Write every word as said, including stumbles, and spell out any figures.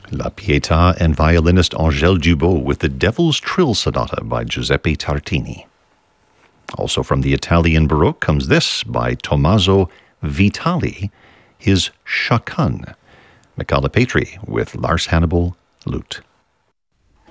La Pietà and violinist Angèle Dubot with the Devil's Trill Sonata by Giuseppe Tartini. Also from the Italian Baroque comes this by Tommaso Vitali, his Chaconne. Michala Patri with Lars Hannibal, lute.